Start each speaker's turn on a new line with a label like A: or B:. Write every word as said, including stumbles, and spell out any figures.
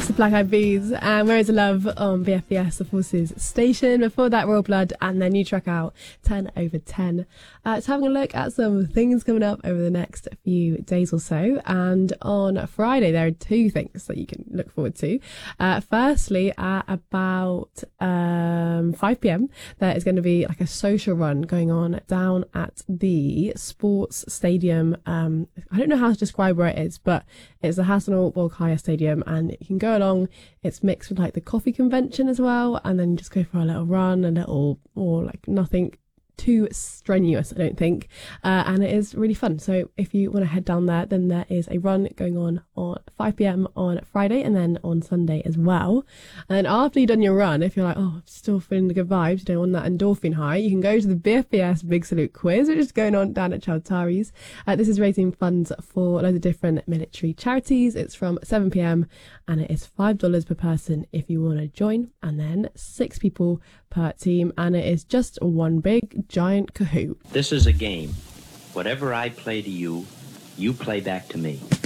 A: Black Eyed Peas and Where Is the Love on B F B S, the Forces station. Before that, Royal Blood and their new track out, ten over ten. Uh, it's having a look at some things coming up over the next few days or so. And on Friday, there are two things that you can look forward to. Uh, firstly, at about um, five p.m, there is going to be like a social run going on down at the sports stadium. Um, I don't know how to describe where it is, but it's the Hassanal Bolkiah Stadium, and you can go along. It's mixed with like the coffee convention as well, and then you just go for a little run, a little, or like nothing too strenuous, I don't think, uh, and it is really fun. So if you want to head down there, then there is a run going on on five p.m. on Friday and then on Sunday as well. And then after you've done your run, if you're like, oh, I'm still feeling the good vibes, you don't want that endorphin high, you can go to the B F B S Big Salute quiz, which is going on down at Chowtaris. Uh, this is raising funds for loads of different military charities. It's from seven p.m. and it is five dollars per person if you want to join, and then six people per team, and it is just one big giant Kahoot.
B: This is a game. Whatever I play to you, you play back to me.